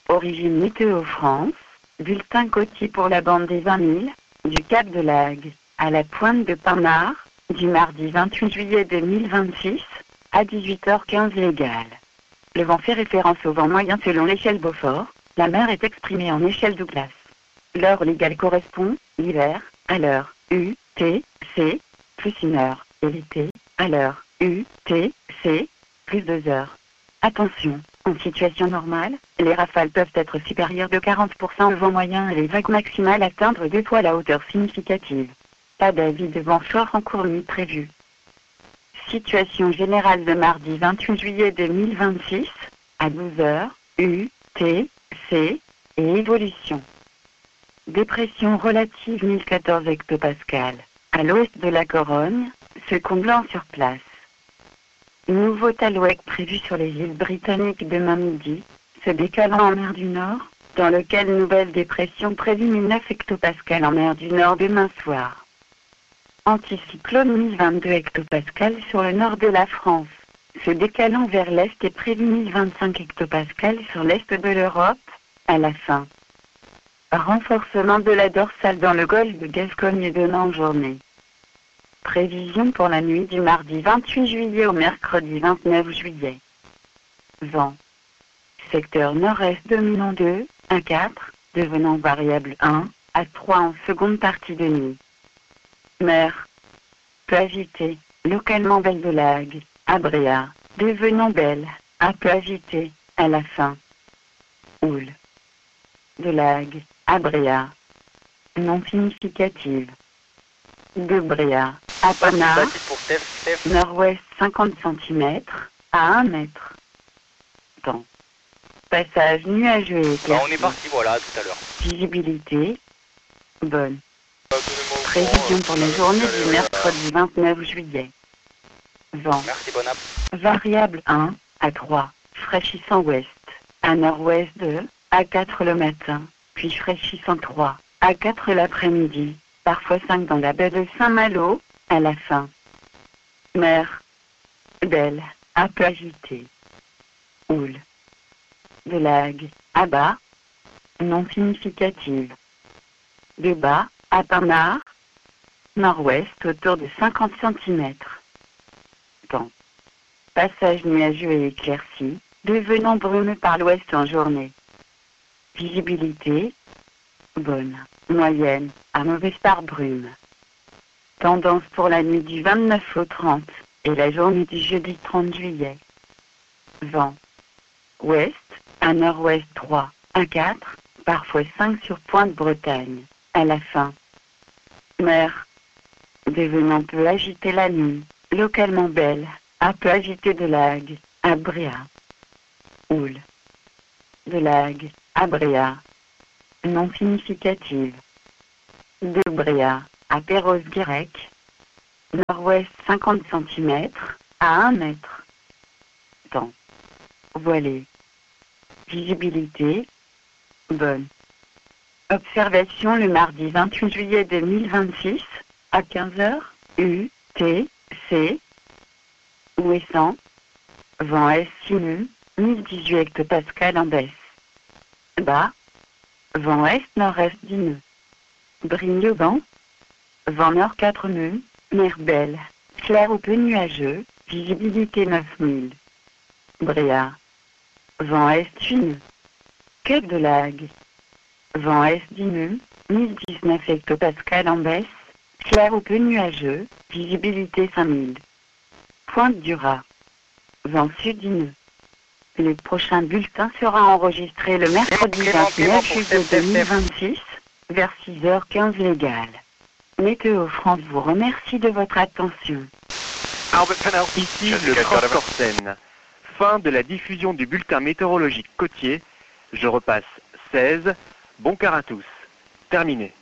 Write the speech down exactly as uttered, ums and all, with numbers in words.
Origine Météo France, bulletin côtier pour la bande des vingt mille, du Cap de Lagre à la pointe de Pinard, du mardi vingt-huit juillet deux mille vingt-six, à dix-huit heures quinze légale. Le vent fait référence au vent moyen selon l'échelle Beaufort, la mer est exprimée en échelle Douglas. L'heure légale correspond, l'hiver, à l'heure U T C, plus une heure, et l'été, à l'heure U T C, plus deux heures. Attention, en situation normale, les rafales peuvent être supérieures de quarante pour cent au vent moyen et les vagues maximales atteindre deux fois la hauteur significative. Pas d'avis de vent fort en cours ni prévu. Situation générale de mardi vingt-huit juillet deux mille vingt-six, à douze heures, U, T, C, et évolution. Dépression relative mille quatorze hectopascales, à l'ouest de la Corogne, se comblant sur place. Nouveau talouec prévu sur les îles britanniques demain midi, se décalant en mer du Nord, dans lequel nouvelle dépression prévue mille neuf hectopascales en mer du Nord demain soir. Anticyclone mille vingt-deux hectopascales sur le nord de la France, se décalant vers l'est et prévu mille vingt-cinq hectopascales sur l'est de l'Europe, à la fin. Renforcement de la dorsale dans le golfe de Gascogne demain en journée. Prévision pour la nuit du mardi vingt-huit juillet au mercredi vingt-neuf juillet. Vent. Secteur nord-est dominant deux à quatre, devenant variable un à trois en seconde partie de nuit. Mer. Peu agitée, localement belle de Lagre, à Bréa, devenant belle, à peu agitée, à la fin. Houle. De Lagre, à Bréa. Non significative. De Bréa, à Pinard, nord-ouest cinquante centimètres, à un mètre. Temps. Passage nuageux et éclairci. Ah, on est parti, voilà, tout à l'heure. Visibilité. Bonne. Prévision pour la journée du mercredi vingt-neuf juillet. Vent. Merci, bon app. Variable un à trois, fraîchissant ouest, à nord-ouest deux à quatre le matin, puis fraîchissant trois à quatre l'après-midi, parfois cinq dans la baie de Saint-Malo, à la fin. Mer. Belle, à peu agitée. Houle. De Lagre, à bas. Non significative. De bas, à Pinard. Nord-ouest autour de cinquante centimètres. Temps. Passage nuageux et éclairci, devenant brumeux par l'ouest en journée. Visibilité. Bonne, moyenne, à mauvaise par brume. Tendance pour la nuit du vingt-neuf au trente, et la journée du jeudi trente juillet. Vent. Ouest, à nord-ouest trois à quatre, parfois cinq sur Pointe-Bretagne, à la fin. Mer. Devenant peu agitée la nuit, localement belle, à peu agitée de Lagre, à Bréa. Houle. De Lagre, à Bréa. Non significative. De Bréa, à Perros-Guirec. Nord-ouest cinquante centimètres, à un mètre. Temps. Voilé. Visibilité. Bonne. Observation le mardi vingt-huit juillet deux mille vingt-six, à quinze heures, U, T, C. Ouessant. Vent est sinus, mille dix-huit hectopascales en baisse. Bas. Vent est-nord-est dix nœuds. Brignoban. Vent nord quatre nœuds, mer belle, clair ou peu nuageux, visibilité neuf mille. Bréa. Vent est huit nœuds. Cap de Lagre. Vent est dix nœuds, mille dix-neuf hectopascales en baisse, clair ou peu nuageux, visibilité cinq mille. Pointe du Raz. Vent sud dix nœuds. Le prochain bulletin sera enregistré le mercredi vingt-neuf juillet deux mille vingt-six, vers six heures quinze légale. Météo France vous remercie de votre attention. Ici le prof Corsen. Fin de la diffusion du bulletin météorologique côtier. Je repasse seize. Bon quart à tous. Terminé.